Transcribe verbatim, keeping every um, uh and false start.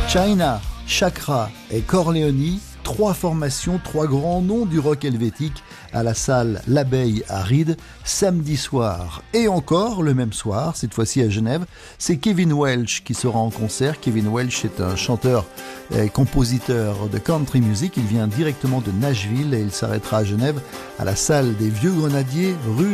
China, Chakra et Corleone, trois formations, trois grands noms du rock helvétique à la salle L'Abeille à Ried, samedi soir. Et encore, le même soir, cette fois-ci à Genève, c'est Kevin Welch qui sera en concert. Kevin Welch est un chanteur et compositeur de country music. Il vient directement de Nashville et il s'arrêtera à Genève à la salle des Vieux Grenadiers, rue